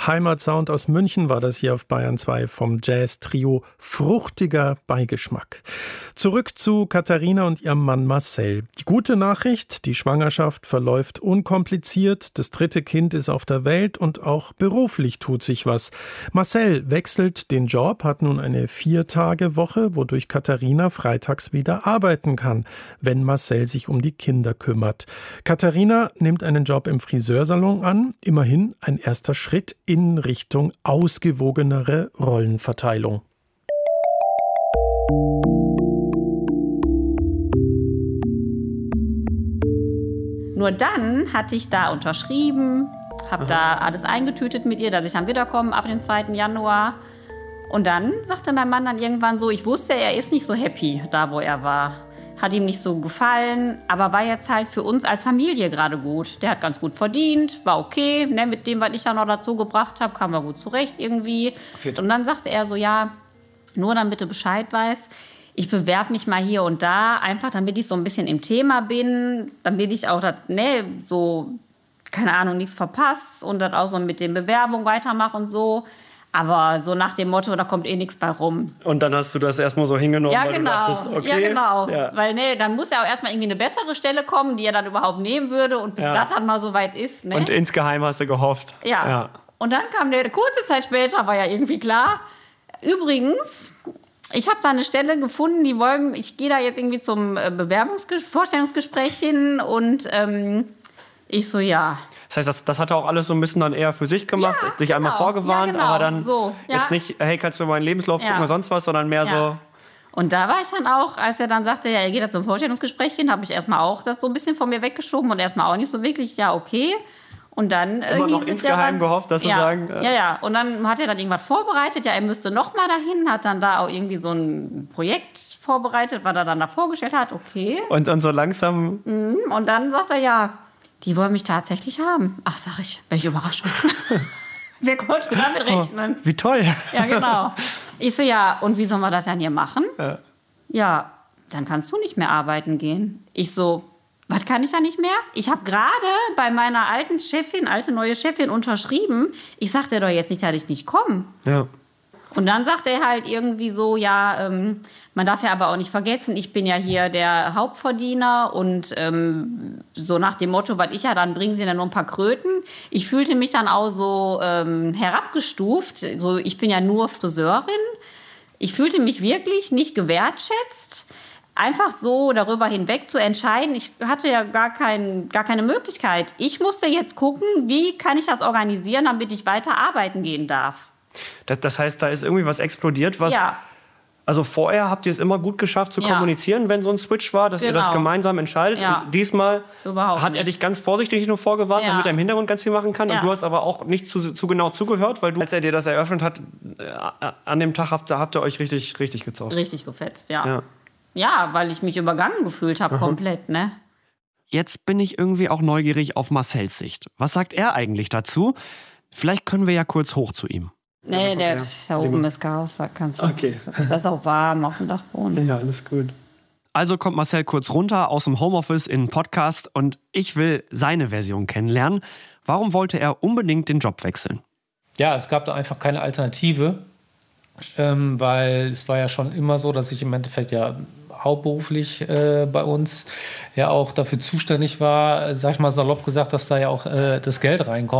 Heimatsound aus München war das hier auf Bayern 2 vom Jazz-Trio Fruchtiger Beigeschmack. Zurück zu Katharina und ihrem Mann Marcel. Die gute Nachricht, die Schwangerschaft verläuft unkompliziert, das 3. Kind ist auf der Welt und auch beruflich tut sich was. Marcel wechselt den Job, hat nun eine 4-Tage-Woche, wodurch Katharina freitags wieder arbeiten kann, wenn Marcel sich um die Kinder kümmert. Katharina nimmt einen Job im Friseursalon an, immerhin ein erster Schritt in Richtung ausgewogenere Rollenverteilung. Nur dann hatte ich da unterschrieben, habe da alles eingetütet mit ihr, dass ich dann wiederkomme ab dem 2. Januar. Und dann sagte mein Mann dann irgendwann so, ich wusste, er ist nicht so happy da, wo er war. Hat ihm nicht so gefallen, aber war jetzt halt für uns als Familie gerade gut. Der hat ganz gut verdient, war okay, ne, mit dem, was ich da noch dazu gebracht habe, kam er gut zurecht irgendwie. Und dann sagte er so, ja, nur damit du Bescheid weißt, ich bewerbe mich mal hier und da, einfach damit ich so ein bisschen im Thema bin, damit ich auch das, ne, so, keine Ahnung, nichts verpasse und dann auch so mit den Bewerbungen weitermache und so. Aber so nach dem Motto, da kommt eh nichts bei rum. Und dann hast du das erstmal so hingenommen, ja, weil genau. du dachtest, okay. Ja, genau. Ja. Weil dann muss ja auch erstmal irgendwie eine bessere Stelle kommen, die er dann überhaupt nehmen würde. Und bis das dann mal so weit ist. Ne? Und insgeheim hast du gehofft. Ja. Und dann kam kurze Zeit später, war ja irgendwie klar. Übrigens, ich habe da eine Stelle gefunden, ich gehe da jetzt irgendwie zum Vorstellungsgespräch hin. Und ich so, ja. Das heißt, das hat er auch alles so ein bisschen dann eher für sich gemacht, sich einmal vorgewarnt, aber dann jetzt nicht, hey, kannst du meinen Lebenslauf gucken oder sonst was, sondern mehr so. Und da war ich dann auch, als er dann sagte, ja, er geht da zum Vorstellungsgespräch hin, habe ich erstmal auch das so ein bisschen von mir weggeschoben und erstmal auch nicht so wirklich, ja, okay. Und dann immer noch insgeheim gehofft, dass sie sagen. Ja. Und dann hat er dann irgendwas vorbereitet, ja, er müsste noch mal dahin, hat dann da auch irgendwie so ein Projekt vorbereitet, was er dann da vorgestellt hat, okay. Und dann so langsam. Und dann sagt er, ja, die wollen mich tatsächlich haben. Ach, sag ich, welche Überraschung. Wer konnte damit rechnen? Wie toll. Ja, genau. Ich so, ja, und wie sollen wir das dann hier machen? Ja, dann kannst du nicht mehr arbeiten gehen. Ich so, was kann ich da nicht mehr? Ich habe gerade bei meiner alte neue Chefin unterschrieben. Ich sagte doch jetzt nicht, dass ich nicht komme. Ja. Und dann sagt er halt irgendwie so, ja, man darf ja aber auch nicht vergessen, ich bin ja hier der Hauptverdiener und so nach dem Motto, was ich ja dann bringen sie dann nur ein paar Kröten. Ich fühlte mich dann auch so herabgestuft, so ich bin ja nur Friseurin. Ich fühlte mich wirklich nicht gewertschätzt, einfach so darüber hinweg zu entscheiden. Ich hatte ja gar keine Möglichkeit. Ich musste jetzt gucken, wie kann ich das organisieren, damit ich weiter arbeiten gehen darf. Das heißt, da ist irgendwie was explodiert, was. Ja. Also vorher habt ihr es immer gut geschafft zu kommunizieren, wenn so ein Switch war, dass ihr das gemeinsam entscheidet. Ja. Und diesmal hat er dich ganz vorsichtig nur vorgewarnt, damit er im Hintergrund ganz viel machen kann. Ja. Und du hast aber auch nicht zu genau zugehört, weil als er dir das eröffnet hat, an dem Tag habt ihr euch richtig gezofft. Richtig gefetzt, ja. Ja, weil ich mich übergangen gefühlt habe, komplett, ne? Jetzt bin ich irgendwie auch neugierig auf Marcels Sicht. Was sagt er eigentlich dazu? Vielleicht können wir ja kurz hoch zu ihm. Nee, da oben ist Chaos, da kannst du. Okay. Das ist auch warm auf dem Dachboden. Ja, alles gut. Also kommt Marcel kurz runter aus dem Homeoffice in den Podcast und ich will seine Version kennenlernen. Warum wollte er unbedingt den Job wechseln? Ja, es gab da einfach keine Alternative, weil es war ja schon immer so, dass ich im Endeffekt ja hauptberuflich bei uns ja auch dafür zuständig war, sag ich mal salopp gesagt, dass da ja auch das Geld reinkommt.